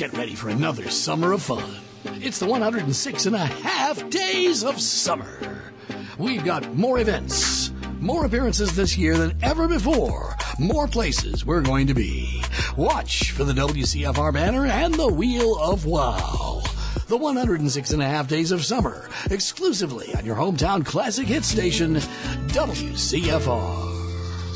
Get ready for another summer of fun. It's the 106 and a half days of summer. We've got more events, more appearances this year than ever before, more places we're going to be. Watch for the WCFR banner and the Wheel of Wow. The 106 and a half days of summer, exclusively on your hometown classic hit station, WCFR.